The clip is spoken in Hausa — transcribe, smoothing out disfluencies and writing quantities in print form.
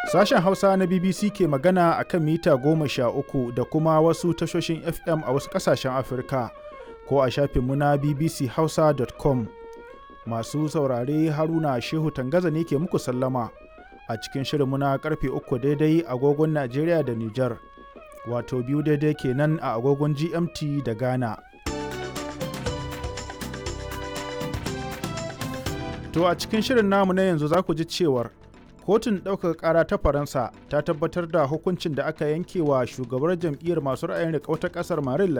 Sashen Hausa na BBC ke magana a kan mita 13 da kuma wasu tashoshin FM a wasu ƙasashen Afirka ko a shafinmu na bbchausa.com. Masu saurare Haruna Shehu Tangaza ne ke muku sallama a cikin shirinmu na karfe 3 daidai agogon Najeriya da Nijar, wato 2 daidai kenan a agogon GMT da Ghana. To a cikin shirin namu na yanzu za ku ji cewar kotun ɗaukaka ƙara ta Faransa ta tabbatar da hukuncin da aka yanke wa shugabar jam'iyyar masu ra'ayin riƙau ta ƙasar Marine